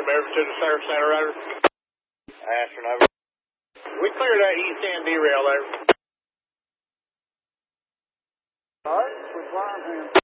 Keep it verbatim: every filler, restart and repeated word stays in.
American to the service center, over. Ashton, over. We cleared that east end derail there. All right, we're flying here.